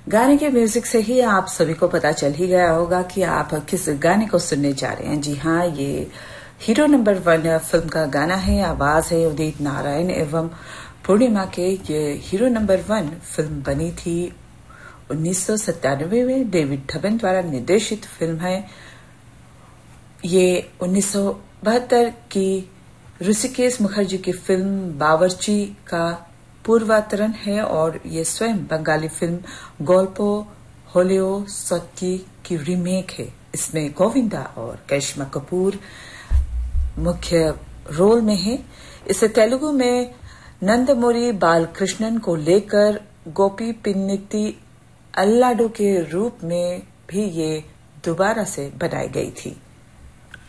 गाने के म्यूजिक से ही आप सभी को पता चल ही गया होगा कि आप किस गाने को सुनने जा रहे हैं। जी हाँ, ये हीरो नंबर 1 फिल्म का गाना है। आवाज है उदित नारायण एवं पूर्णिमा के। ये हीरो नंबर 1 फिल्म बनी थी 1997 में। डेविड धवन द्वारा निर्देशित फिल्म है। ये 1972 की ऋषिकेश मुखर्जी की फिल्म बावर्ची का पूर्वावतरण है और ये स्वयं बंगाली फिल्म गोल्पो होलियो सत्ती की रीमेक है। इसमें गोविंदा और करिश्मा कपूर मुख्य रोल में है। इसे तेलुगु में नंदमुरी बालकृष्णन को लेकर गोपी पिन्निती अल्लाडू के रूप में भी ये दोबारा से बनाई गई थी।